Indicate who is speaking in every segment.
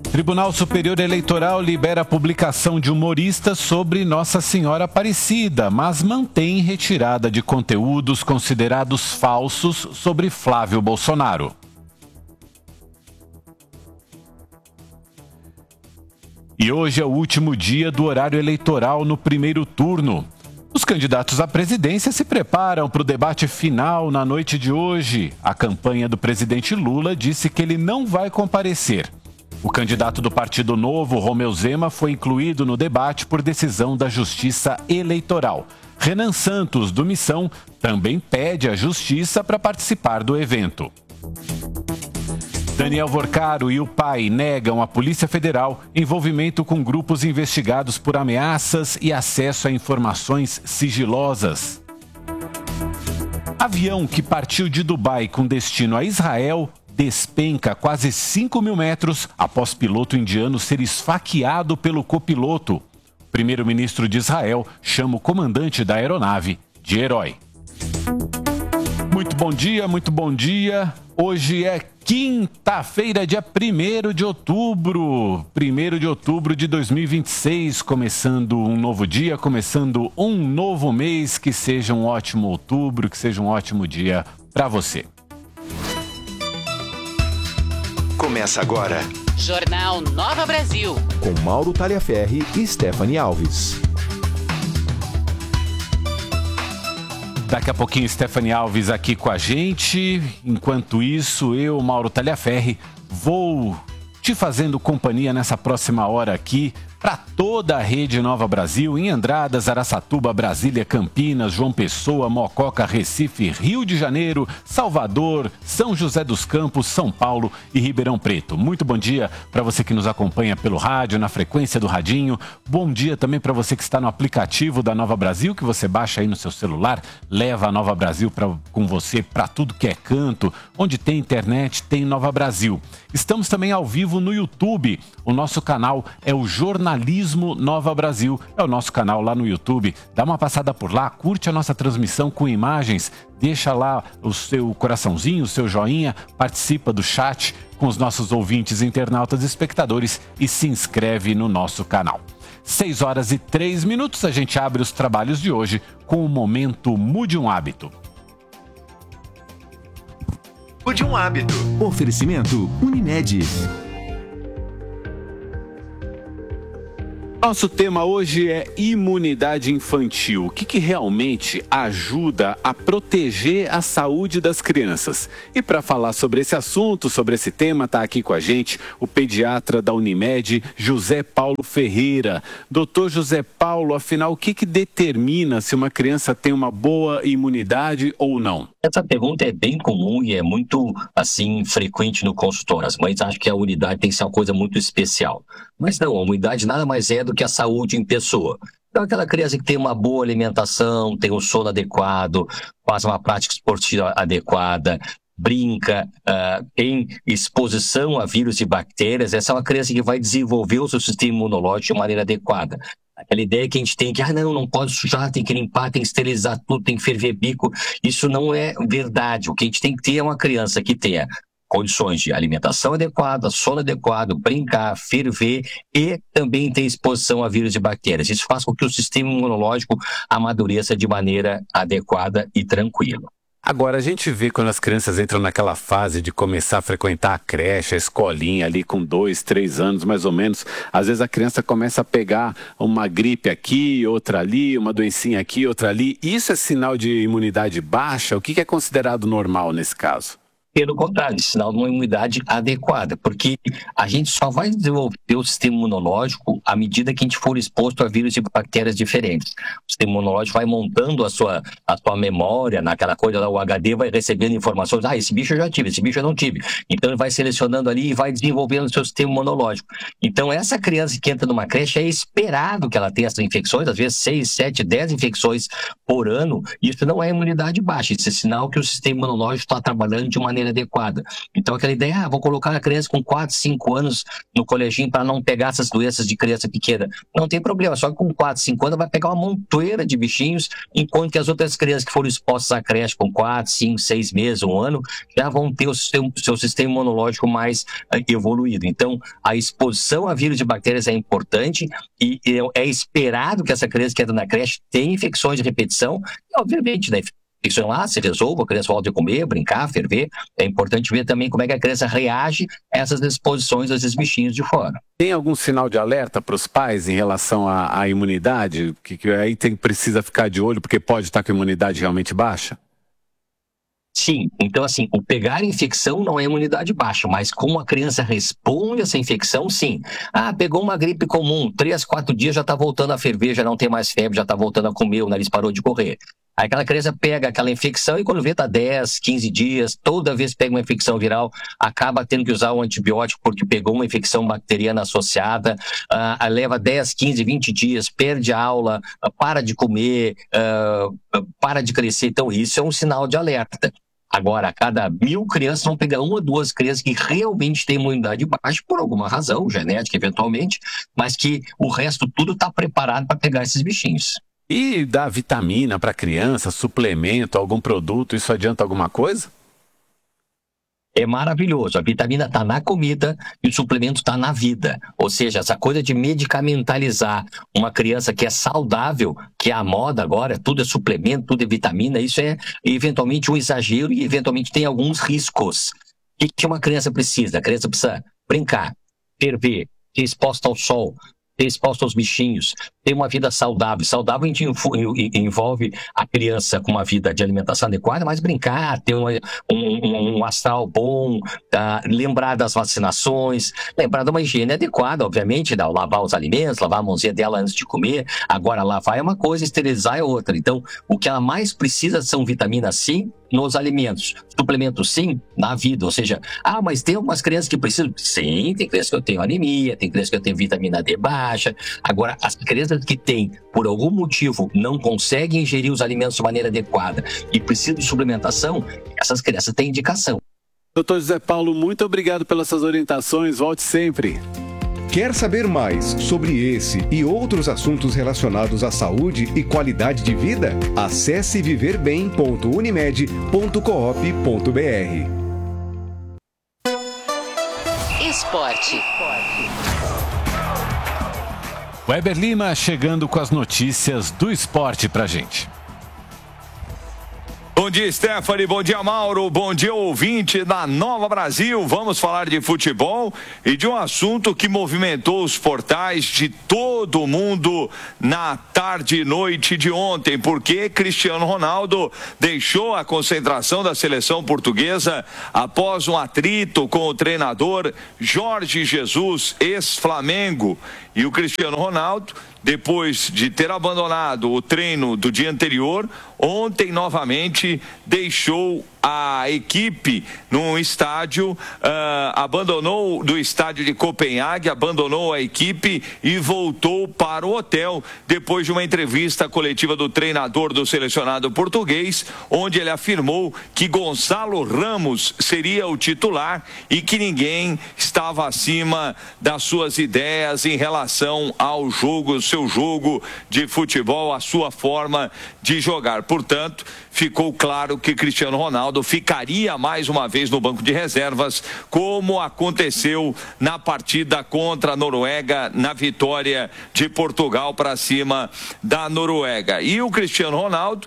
Speaker 1: Tribunal Superior Eleitoral libera a publicação de humorista sobre Nossa Senhora Aparecida, mas mantém retirada de conteúdos considerados falsos sobre Flávio Bolsonaro. E hoje é o último dia do horário eleitoral no primeiro turno. Os candidatos à presidência se preparam para o debate final na noite de hoje. A campanha do presidente Lula disse que ele não vai comparecer. O candidato do Partido Novo, Romeu Zema, foi incluído no debate por decisão da Justiça Eleitoral. Renan Santos, do Missão, também pede à Justiça para participar do evento. Daniel Vorcaro e o pai negam à Polícia Federal envolvimento com grupos investigados por ameaças e acesso a informações sigilosas. Avião que partiu de Dubai com destino a Israel despenca quase 5 mil metros após piloto indiano ser esfaqueado pelo copiloto. O primeiro-ministro de Israel chama o comandante da aeronave de herói. Muito bom dia, muito bom dia. Hoje é quinta-feira, dia 1º de outubro. 1º de outubro de 2026, começando um novo dia, começando um novo mês. Que seja um ótimo outubro, que seja um ótimo dia para você.
Speaker 2: Começa agora.
Speaker 3: Jornal Nova Brasil.
Speaker 2: Com Mauro Taliaferri e Stephanie Alves.
Speaker 1: Daqui a pouquinho, Stephanie Alves aqui com a gente. Enquanto isso, eu, Mauro Taliaferri, vou te fazendo companhia nessa próxima hora aqui para toda a Rede Nova Brasil, em Andradas, Araçatuba, Brasília, Campinas, João Pessoa, Mococa, Recife, Rio de Janeiro, Salvador, São José dos Campos, São Paulo e Ribeirão Preto. Muito bom dia para você que nos acompanha pelo rádio, na frequência do radinho. Bom dia também para você que está no aplicativo da Nova Brasil, que você baixa aí no seu celular, leva a Nova Brasil com você para tudo que é canto. Onde tem internet, tem Nova Brasil. Estamos também ao vivo no YouTube. O nosso canal é o Jornalismo Nova Brasil. É o nosso canal lá no YouTube. Dá uma passada por lá, curte a nossa transmissão com imagens, deixa lá o seu coraçãozinho, o seu joinha, participa do chat com os nossos ouvintes, internautas e espectadores e se inscreve no nosso canal. 6h03, a gente abre os trabalhos de hoje com o momento Mude um Hábito.
Speaker 2: Mude um Hábito.
Speaker 4: Oferecimento Unimed.
Speaker 1: Nosso tema hoje é imunidade infantil. O que realmente ajuda a proteger a saúde das crianças? E para falar sobre esse assunto, sobre esse tema, está aqui com a gente o pediatra da Unimed, José Paulo Ferreira. Doutor José Paulo, afinal, o que determina se uma criança tem uma boa imunidade ou não?
Speaker 5: Essa pergunta é bem comum e é muito, assim, frequente no consultório. As mães acham que a imunidade tem que ser uma coisa muito especial. Mas não, a imunidade nada mais é do que a saúde em pessoa. Então, aquela criança que tem uma boa alimentação, tem um sono adequado, faz uma prática esportiva adequada, brinca, tem exposição a vírus e bactérias, essa é uma criança que vai desenvolver o seu sistema imunológico de maneira adequada. Aquela ideia que a gente tem que, não pode sujar, tem que limpar, tem que esterilizar tudo, tem que ferver bico, isso não é verdade. O que a gente tem que ter é uma criança que tenha condições de alimentação adequada, sono adequado, brincar, ferver e também ter exposição a vírus e bactérias. Isso faz com que o sistema imunológico amadureça de maneira adequada e tranquila.
Speaker 1: Agora, a gente vê quando as crianças entram naquela fase de começar a frequentar a creche, a escolinha ali com 2, 3 anos mais ou menos, às vezes a criança começa a pegar uma gripe aqui, outra ali, uma doencinha aqui, outra ali. Isso é sinal de imunidade baixa? O que é considerado normal nesse caso?
Speaker 5: Pelo contrário, sinal de uma imunidade adequada, porque a gente só vai desenvolver o sistema imunológico à medida que a gente for exposto a vírus e bactérias diferentes. O sistema imunológico vai montando a sua memória, naquela coisa lá, o HD vai recebendo informações, esse bicho eu já tive, esse bicho eu não tive. Então ele vai selecionando ali e vai desenvolvendo o seu sistema imunológico. Então essa criança que entra numa creche, é esperado que ela tenha essas infecções, às vezes 6, 7, 10 infecções por ano. Isso não é imunidade baixa, isso é sinal que o sistema imunológico está trabalhando de maneira maneira adequada. Então, aquela ideia, vou colocar a criança com 4, 5 anos no coleginho para não pegar essas doenças de criança pequena. Não tem problema, só que com 4, 5 anos vai pegar uma montoeira de bichinhos, enquanto que as outras crianças que foram expostas à creche com 4, 5, 6 meses, 1 ano, já vão ter o seu sistema imunológico mais evoluído. Então, a exposição a vírus de bactérias é importante e é esperado que essa criança que entra na creche tenha infecções de repetição, e obviamente, né, infecção lá se resolva, a criança volta a comer, brincar, ferver. É importante ver também como é que a criança reage a essas exposições a esses bichinhos de fora.
Speaker 1: Tem algum sinal de alerta para os pais em relação à imunidade? Que aí precisa ficar de olho porque pode estar com a imunidade realmente baixa?
Speaker 5: Sim, então assim, o pegar infecção não é imunidade baixa, mas como a criança responde a essa infecção, sim. Pegou uma gripe comum, 3, 4 dias já está voltando a ferver, já não tem mais febre, já está voltando a comer, o nariz parou de correr. Aí aquela criança pega aquela infecção e quando vê está 10, 15 dias, toda vez que pega uma infecção viral, acaba tendo que usar um antibiótico porque pegou uma infecção bacteriana associada, leva 10, 15, 20 dias, perde a aula, para de comer, para de crescer. Então isso é um sinal de alerta. Agora, a cada 1.000 crianças vão pegar 1 ou 2 crianças que realmente têm imunidade baixa, por alguma razão, genética eventualmente, mas que o resto tudo está preparado para pegar esses bichinhos.
Speaker 1: E dar vitamina para criança, suplemento, algum produto, isso adianta alguma coisa?
Speaker 5: É maravilhoso. A vitamina está na comida e o suplemento está na vida. Ou seja, essa coisa de medicamentalizar uma criança que é saudável, que é a moda agora, tudo é suplemento, tudo é vitamina, isso é eventualmente um exagero e eventualmente tem alguns riscos. O que uma criança precisa? A criança precisa brincar, ferver, ser exposta ao sol, ser exposto aos bichinhos, ter uma vida saudável. Saudável envolve a criança com uma vida de alimentação adequada, mas brincar, ter um astral bom, lembrar das vacinações, lembrar de uma higiene adequada, obviamente, lavar os alimentos, lavar a mãozinha dela antes de comer. Agora, lavar é uma coisa, esterilizar é outra. Então, o que ela mais precisa são vitaminas C nos alimentos. Suplementos sim, na vida. Ou seja, mas tem algumas crianças que precisam. Sim, tem crianças que eu tenho anemia, tem crianças que eu tenho vitamina D baixa. Agora, as crianças que têm, por algum motivo, não conseguem ingerir os alimentos de maneira adequada e precisam de suplementação, essas crianças têm indicação.
Speaker 1: Dr. José Paulo, muito obrigado pelas suas orientações. Volte sempre.
Speaker 2: Quer saber mais sobre esse e outros assuntos relacionados à saúde e qualidade de vida? Acesse viverbem.unimed.coop.br.
Speaker 3: Esporte.
Speaker 1: Weber Lima chegando com as notícias do esporte pra gente.
Speaker 6: Bom dia, Stephanie. Bom dia, Mauro. Bom dia, ouvinte da Nova Brasil. Vamos falar de futebol e de um assunto que movimentou os portais de todo mundo na tarde e noite de ontem, porque Cristiano Ronaldo deixou a concentração da seleção portuguesa após um atrito com o treinador Jorge Jesus, ex-Flamengo. E o Cristiano Ronaldo, depois de ter abandonado o treino do dia anterior, ontem novamente deixou a equipe num estádio, abandonou do estádio de Copenhague, abandonou a equipe e voltou para o hotel depois de uma entrevista coletiva do treinador do selecionado português, onde ele afirmou que Gonçalo Ramos seria o titular e que ninguém estava acima das suas ideias em relação ao jogo, seu jogo de futebol, a sua forma de jogar. Portanto, ficou claro que Cristiano Ronaldo ficaria mais uma vez no banco de reservas, como aconteceu na partida contra a Noruega, na vitória de Portugal para cima da Noruega. E o Cristiano Ronaldo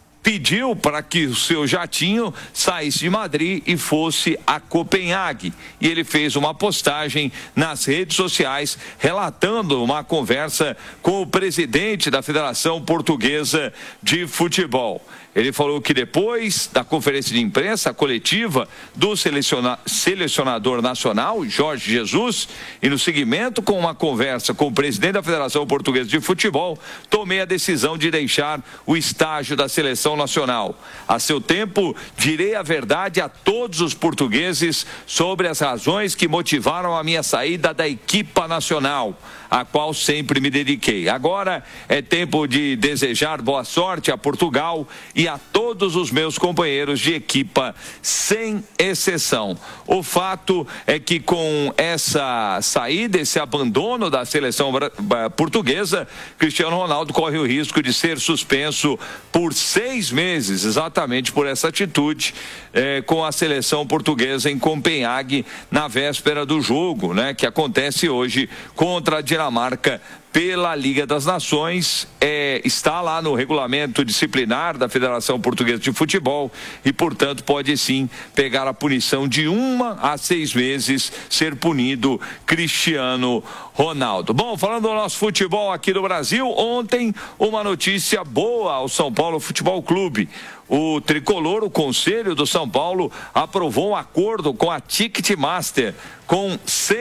Speaker 6: pediu para que o seu jatinho saísse de Madrid e fosse a Copenhague. E ele fez uma postagem nas redes sociais relatando uma conversa com o presidente da Federação Portuguesa de Futebol. Ele falou que depois da conferência de imprensa coletiva do selecionador nacional, Jorge Jesus, e no seguimento com uma conversa com o presidente da Federação Portuguesa de Futebol, tomei a decisão de deixar o estágio da seleção nacional. A seu tempo, direi a verdade a todos os portugueses sobre as razões que motivaram a minha saída da equipa nacional, a qual sempre me dediquei. Agora é tempo de desejar boa sorte a Portugal e a todos os meus companheiros de equipa, sem exceção. O fato é que com essa saída, esse abandono da seleção portuguesa, Cristiano Ronaldo corre o risco de ser suspenso por 6 meses, exatamente por essa atitude com a seleção portuguesa em Copenhague, na véspera do jogo, né, que acontece hoje contra a Dinamarca pela Liga das Nações. Está lá no regulamento disciplinar da Federação Portuguesa de Futebol e, portanto, pode sim pegar a punição de 1 a 6 meses, ser punido Cristiano Ronaldo. Bom, falando do nosso futebol aqui do Brasil, ontem uma notícia boa ao São Paulo Futebol Clube. O tricolor, o Conselho do São Paulo, aprovou um acordo com a Ticketmaster com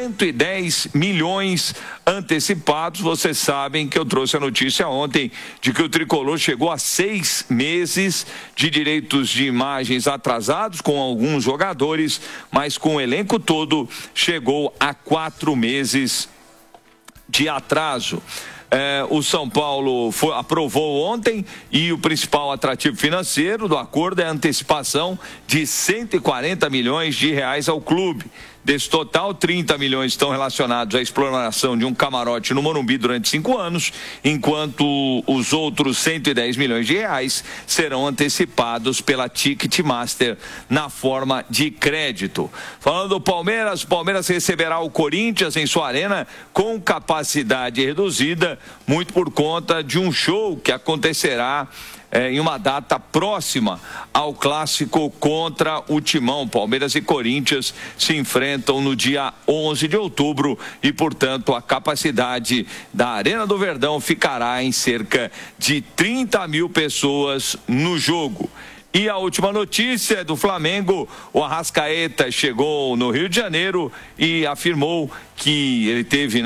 Speaker 6: 110 milhões antecipados. Vocês sabem que eu trouxe a notícia ontem de que o tricolor chegou a 6 meses de direitos de imagens atrasados com alguns jogadores, mas com o elenco todo chegou a 4 meses de atraso. O São Paulo aprovou ontem e o principal atrativo financeiro do acordo é a antecipação de 140 milhões de reais ao clube. Desse total, 30 milhões estão relacionados à exploração de um camarote no Morumbi durante 5 anos, enquanto os outros 110 milhões de reais serão antecipados pela Ticketmaster na forma de crédito. Falando do Palmeiras, o Palmeiras receberá o Corinthians em sua arena com capacidade reduzida, muito por conta de um show que acontecerá em uma data próxima ao clássico contra o Timão. Palmeiras e Corinthians se enfrentam no dia 11 de outubro e, portanto, a capacidade da Arena do Verdão ficará em cerca de 30 mil pessoas no jogo. E a última notícia é do Flamengo. O Arrascaeta chegou no Rio de Janeiro e afirmou que ele teve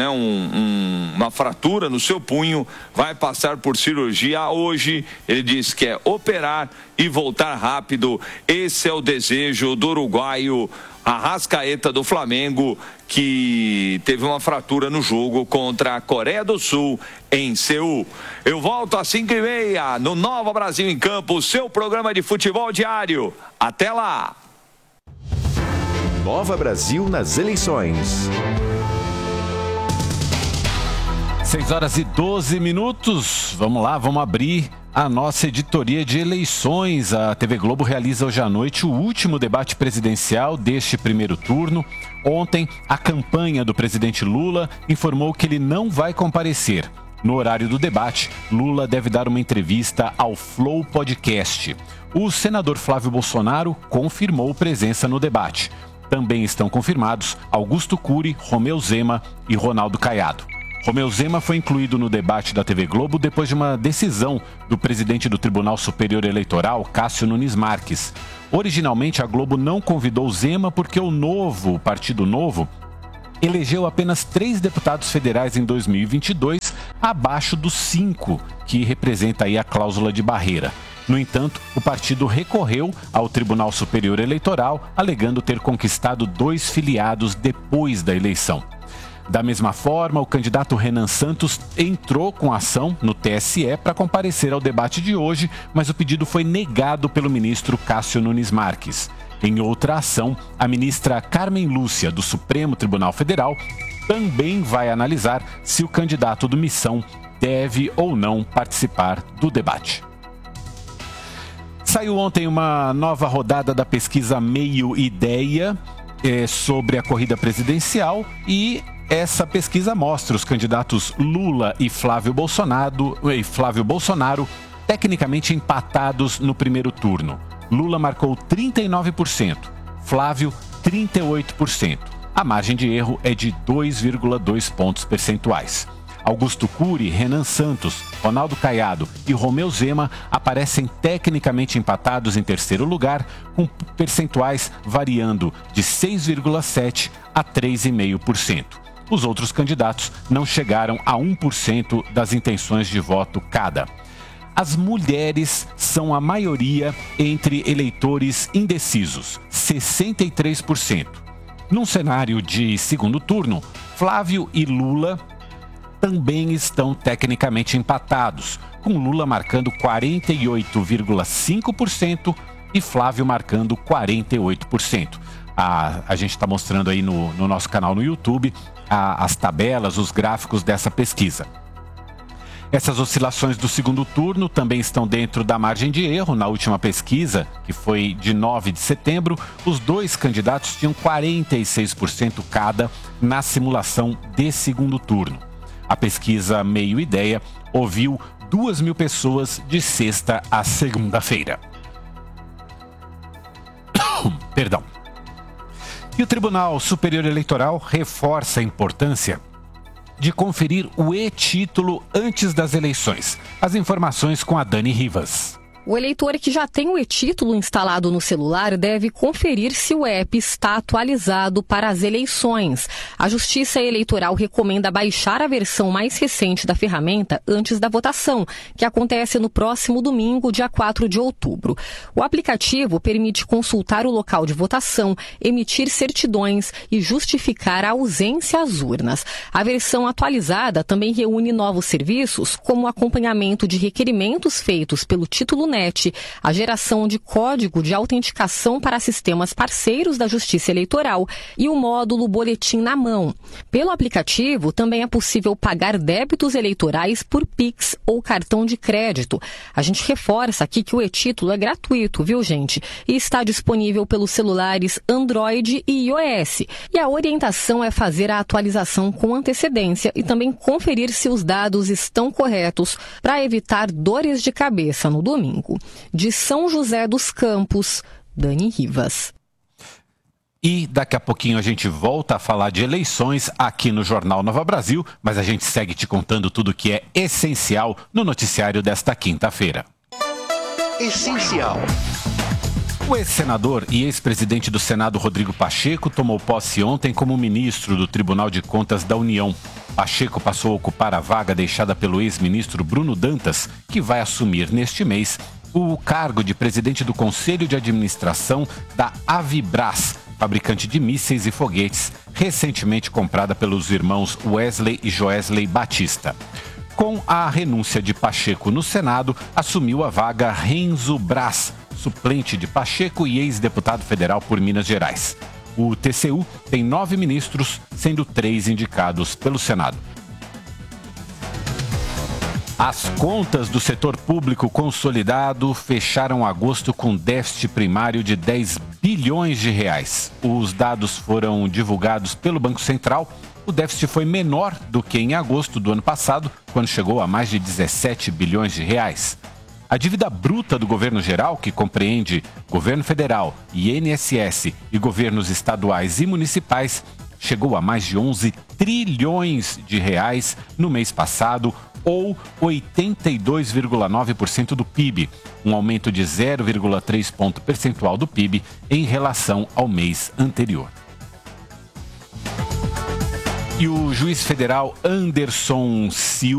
Speaker 6: uma fratura no seu punho, vai passar por cirurgia hoje. Ele diz que é operar e voltar rápido. Esse é o desejo do uruguaio Arrascaeta do Flamengo, que teve uma fratura no jogo contra a Coreia do Sul em Seul. Eu volto às 5h30 no Nova Brasil em Campo, seu programa de futebol diário. Até lá!
Speaker 2: Nova Brasil nas eleições.
Speaker 1: 6h12. Vamos lá, vamos abrir a nossa editoria de eleições. A TV Globo realiza hoje à noite o último debate presidencial deste primeiro turno. Ontem, a campanha do presidente Lula informou que ele não vai comparecer. No horário do debate, Lula deve dar uma entrevista ao Flow Podcast. O senador Flávio Bolsonaro confirmou presença no debate. Também estão confirmados Augusto Cury, Romeu Zema e Ronaldo Caiado. Romeu Zema foi incluído no debate da TV Globo depois de uma decisão do presidente do Tribunal Superior Eleitoral, Cássio Nunes Marques. Originalmente, a Globo não convidou Zema porque o Partido Novo elegeu apenas 3 deputados federais em 2022, abaixo dos 5, que representa aí a cláusula de barreira. No entanto, o partido recorreu ao Tribunal Superior Eleitoral, alegando ter conquistado 2 filiados depois da eleição. Da mesma forma, o candidato Renan Santos entrou com ação no TSE para comparecer ao debate de hoje, mas o pedido foi negado pelo ministro Cássio Nunes Marques. Em outra ação, a ministra Carmen Lúcia, do Supremo Tribunal Federal, também vai analisar se o candidato do Missão deve ou não participar do debate. Saiu ontem uma nova rodada da pesquisa Meio Ideia sobre a corrida presidencial e essa pesquisa mostra os candidatos Lula e Flávio Bolsonaro tecnicamente empatados no primeiro turno. Lula marcou 39%, Flávio 38%. A margem de erro é de 2,2 pontos percentuais. Augusto Cury, Renan Santos, Ronaldo Caiado e Romeu Zema aparecem tecnicamente empatados em terceiro lugar, com percentuais variando de 6,7% a 3,5%. Os outros candidatos não chegaram a 1% das intenções de voto cada. As mulheres são a maioria entre eleitores indecisos, 63%. Num cenário de segundo turno, Flávio e Lula também estão tecnicamente empatados, com Lula marcando 48,5% e Flávio marcando 48%. A gente está mostrando aí no nosso canal no YouTube as tabelas, os gráficos dessa pesquisa. Essas oscilações do segundo turno também estão dentro da margem de erro. Na última pesquisa, que foi de 9 de setembro, os dois candidatos tinham 46% cada na simulação de segundo turno. A pesquisa Meio Ideia ouviu 2.000 pessoas de sexta a segunda-feira. Perdão. E o Tribunal Superior Eleitoral reforça a importância de conferir o e-título antes das eleições. As informações com a Dani Rivas.
Speaker 7: O eleitor que já tem o e-título instalado no celular deve conferir se o app está atualizado para as eleições. A Justiça Eleitoral recomenda baixar a versão mais recente da ferramenta antes da votação, que acontece no próximo domingo, dia 4 de outubro. O aplicativo permite consultar o local de votação, emitir certidões e justificar a ausência às urnas. A versão atualizada também reúne novos serviços, como o acompanhamento de requerimentos feitos pelo título NET, a geração de código de autenticação para sistemas parceiros da Justiça Eleitoral e o módulo Boletim na Mão. Pelo aplicativo, também é possível pagar débitos eleitorais por Pix ou cartão de crédito. A gente reforça aqui que o e-título é gratuito, viu, gente? E está disponível pelos celulares Android e iOS. E a orientação é fazer a atualização com antecedência e também conferir se os dados estão corretos para evitar dores de cabeça no domingo. De São José dos Campos, Dani Rivas.
Speaker 1: E daqui a pouquinho a gente volta a falar de eleições aqui no Jornal Nova Brasil, mas a gente segue te contando tudo que é essencial no noticiário desta quinta-feira.
Speaker 2: Essencial.
Speaker 1: O ex-senador e ex-presidente do Senado, Rodrigo Pacheco, tomou posse ontem como ministro do Tribunal de Contas da União. Pacheco passou a ocupar a vaga deixada pelo ex-ministro Bruno Dantas, que vai assumir neste mês o cargo de presidente do Conselho de Administração da Avibras, fabricante de mísseis e foguetes, recentemente comprada pelos irmãos Wesley e Joesley Batista. Com a renúncia de Pacheco no Senado, assumiu a vaga Renzo Braz, suplente de Pacheco e ex-deputado federal por Minas Gerais. O TCU tem 9 ministros, sendo 3 indicados pelo Senado. As contas do setor público consolidado fecharam agosto com déficit primário de 10 bilhões de reais. Os dados foram divulgados pelo Banco Central. O déficit foi menor do que em agosto do ano passado, quando chegou a mais de 17 bilhões de reais. A dívida bruta do governo geral, que compreende governo federal, INSS e governos estaduais e municipais, chegou a mais de 11 trilhões de reais no mês passado, ou 82,9% do PIB, um aumento de 0,3 ponto percentual do PIB em relação ao mês anterior. E o juiz federal Anderson Silva